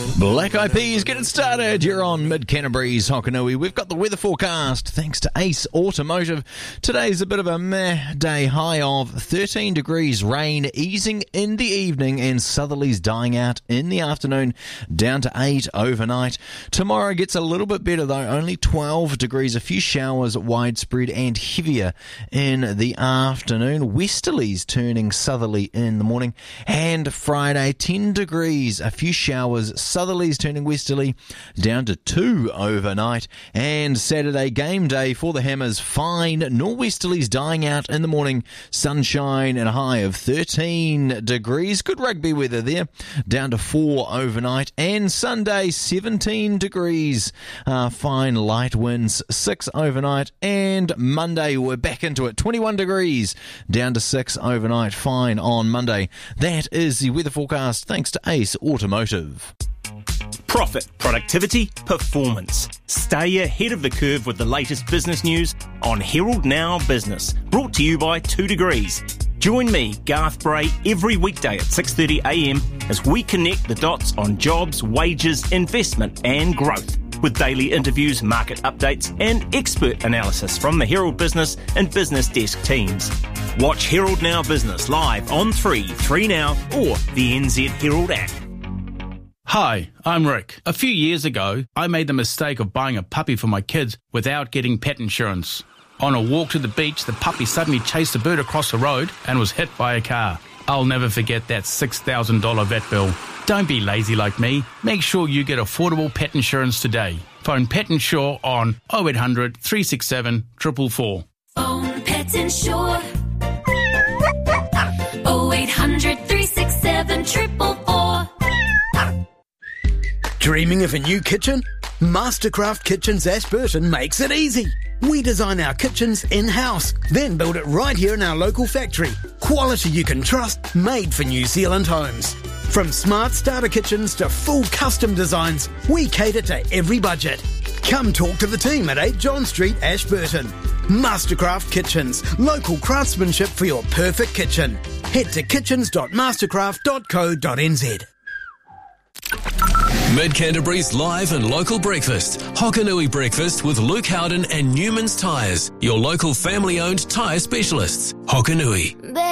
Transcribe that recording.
Black Eyed Peas, get it started. You're on Mid-Canterbury's Hokanui. We've got the weather forecast thanks to Ace Automotive. Today's a bit of a meh day, high of 13 degrees, rain easing in the evening and southerlies dying out in the afternoon, down to 8 overnight. Tomorrow gets a little bit better though, only 12 degrees, a few showers widespread and heavier in the afternoon. Westerlies turning southerly in the morning. And Friday, 10 degrees, a few showers, southerlies turning westerly, down to 2 overnight. And Saturday, game day for the Hammers, fine norwesterlies dying out in the morning, sunshine and a high of 13 degrees. Good rugby weather there, down to 4 overnight. And Sunday, 17 degrees, fine light winds, 6 overnight. And Monday, we're back into it, 21 degrees, down to 6 overnight, fine on Monday. That is the weather forecast thanks to Ace Automotive. Profit, productivity, performance. Stay ahead of the curve with the latest business news on Herald Now Business, brought to you by 2 Degrees. Join me, Garth Bray, every weekday at 6:30am as we connect the dots on jobs, wages, investment and growth, with daily interviews, market updates and expert analysis from the Herald Business and Business Desk teams. Watch Herald Now Business live on 3 Now or the NZ Herald app. Hi, I'm Rick. A few years ago, I made the mistake of buying a puppy for my kids without getting pet insurance. On a walk to the beach, the puppy suddenly chased a bird across the road and was hit by a car. I'll never forget that $6,000 vet bill. Don't be lazy like me. Make sure you get affordable pet insurance today. Phone Pet Insure on 0800 367 444. Phone Pet Insure 0800 367 444. Dreaming of a new kitchen? Mastercraft Kitchens Ashburton makes it easy. We design our kitchens in-house, then build it right here in our local factory. Quality you can trust, made for New Zealand homes. From smart starter kitchens to full custom designs, we cater to every budget. Come talk to the team at 8 John Street, Ashburton. Mastercraft Kitchens, local craftsmanship for your perfect kitchen. Head to kitchens.mastercraft.co.nz. Mid-Canterbury's live and local breakfast. Hokanui Breakfast with Luke Howden and Newman's Tyres, your local family-owned tyre specialists. Hokanui.